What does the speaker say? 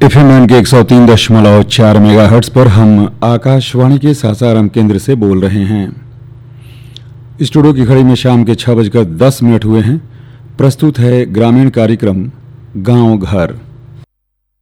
FM के 103.4 megahertz पर हम आकाशवाणी के सासाराम केंद्र से बोल रहे हैं। स्टूडियो की घड़ी में शाम के 6:10 हुए हैं। प्रस्तुत है ग्रामीण कार्यक्रम गांव घर।